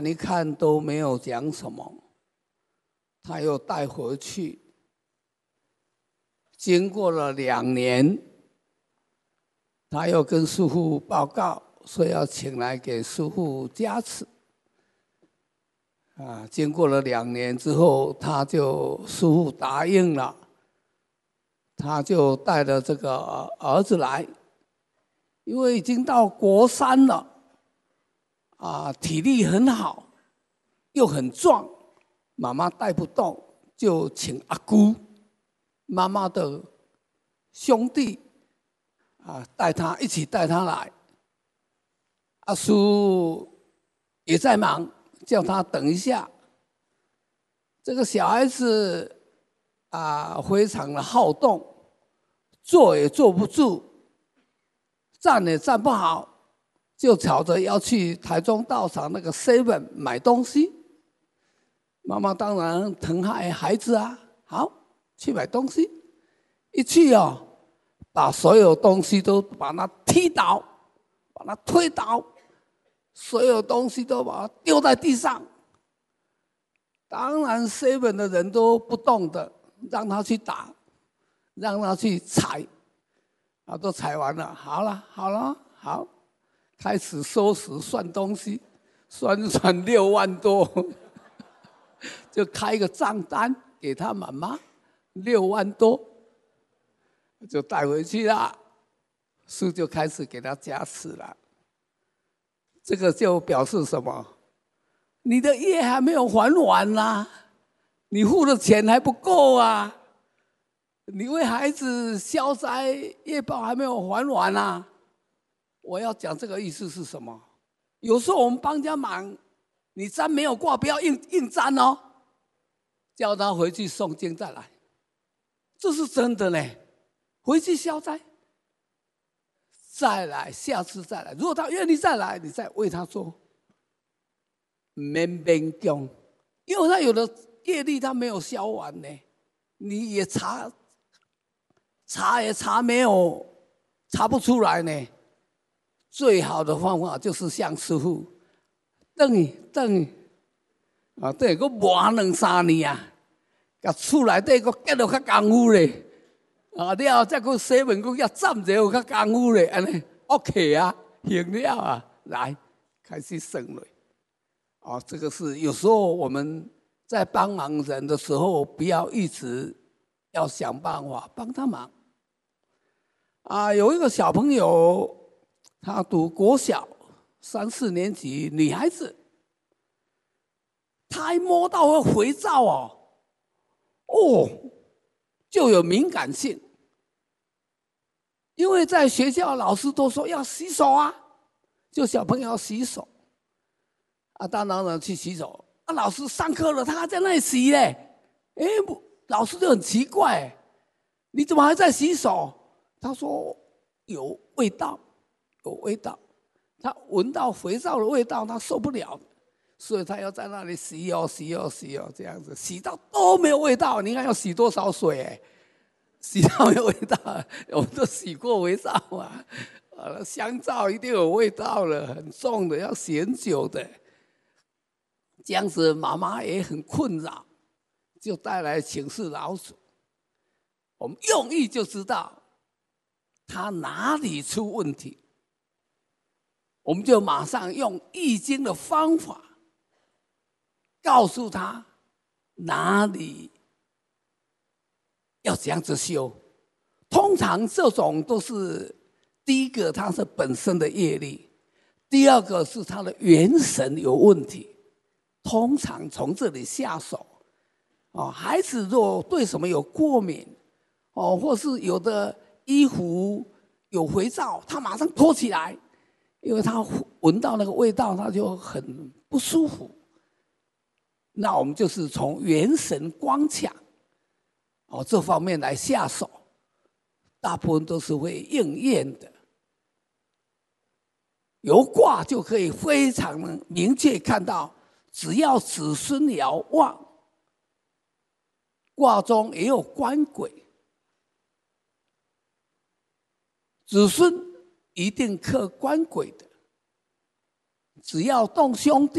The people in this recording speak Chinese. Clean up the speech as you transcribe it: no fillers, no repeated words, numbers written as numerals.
一看都没有讲什么，他又带回去。经过了2年，他又跟师父报告说要请来给师父加持。经过了2年之后，师父答应了，他就带着这个儿子来，因为已经到国3了，体力很好，又很壮，妈妈带不动，就请阿姑，妈妈的兄弟一起带他来。阿叔也在忙，叫他等一下。这个小孩子非常的好动，坐也坐不住，站也站不好，就吵着要去台中道场那个 7 买东西。妈妈当然疼爱孩子啊，好，去买东西。一去把所有东西都把它踢倒，把它推倒，所有东西都把它丢在地上。当然 7 的人都不动的，让他去打，让他去踩，都踩完了，好了，好，开始收拾算东西，算6万多，就开一个账单给他妈妈，6万多，就带回去了。师就开始给他加持了。这个就表示什么？你的业还没有还完啦，你付的钱还不够啊！你为孩子消灾业报还没有还完啊！我要讲这个意思是什么？有时候我们帮人家忙，你沾没有挂，不要硬沾哦，叫他回去诵经再来，这是真的呢。回去消灾，再来，下次再来。如果他愿意再来，你再为他做。免勉强，因为他有的业力他没有消完呢，你也查也查不出来呢。最好的方法就是向师父等于佫磨2、3年啊，甲厝内底佫结了较功夫咧，了后再佫洗门佫要站者有较功夫咧，安尼 OK 啊，行了啊，来开始算了。这个是有时候我们在帮忙人的时候，不要一直要想办法帮他忙。有一个小朋友，他读国小3、4年级，女孩子，她一摸到肥皂就有敏感性，因为在学校老师都说要洗手啊，就小朋友要洗手。当然了，去洗手。老师上课了，他还在那里洗嘞。老师就很奇怪，你怎么还在洗手？他说有味道，有味道。他闻到肥皂的味道，他受不了，所以他要在那里洗这样子，洗到都没有味道。你看要洗多少水洗到没有味道，我们都洗过肥皂啊。香皂一定有味道了，很重的，要洗很久的。这样子妈妈也很困扰，就带来请示老祖。我们用意就知道他哪里出问题，我们就马上用易经的方法告诉他哪里要这样子修。通常这种都是第一个，他是本身的业力；第二个是他的元神有问题。通常从这里下手，孩子若对什么有过敏，或是有的衣服有肥皂，他马上脱起来，因为他闻到那个味道，他就很不舒服。那我们就是从元神光强，这方面来下手，大部分都是会应验的。由卦就可以非常明确看到。只要子孙爻旺，卦中也有官鬼，子孙一定克官鬼的。只要动兄弟。